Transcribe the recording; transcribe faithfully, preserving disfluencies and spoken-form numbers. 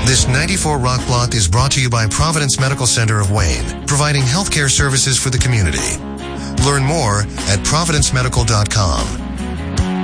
This ninety-four Rock Block is brought to you by Providence Medical Center of Wayne, providing healthcare services for the community. Learn more at providence medical dot com.